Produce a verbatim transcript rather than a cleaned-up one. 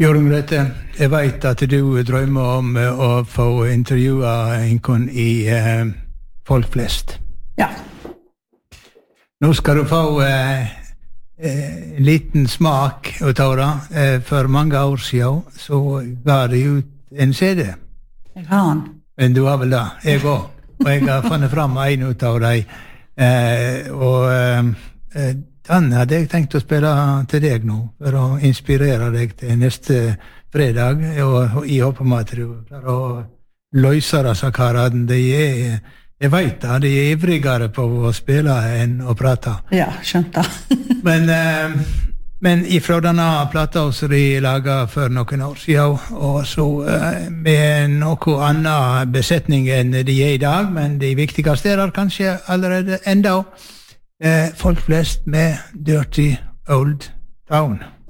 Jorunn Grete, jeg vet at du drømmer om å få intervjua en i eh, Folk flest. Ja. Nå skal du få eh, en liten smak ut av det. Eh, for mange år siden så ga de ut en C D. Jeg har den. Men du har vel det? Jeg også. Og jeg har funnet fram en ut av dem. Eh, og eh, den hadde jeg tenkt å spille til deg nå, for å inspirere deg til neste fredag, og jeg håper med at du klarer å løse disse karene. De er, jeg vet det, de er ivrigere på å spille enn å prate. Ja, skjønt det. men, eh, men ifra denne plata som de laget for noen år siden, og så eh, med noe annen besetning enn de er i dag, men de viktigste er der kanskje allerede enda. Eh, folk flest med Dirty Old Town.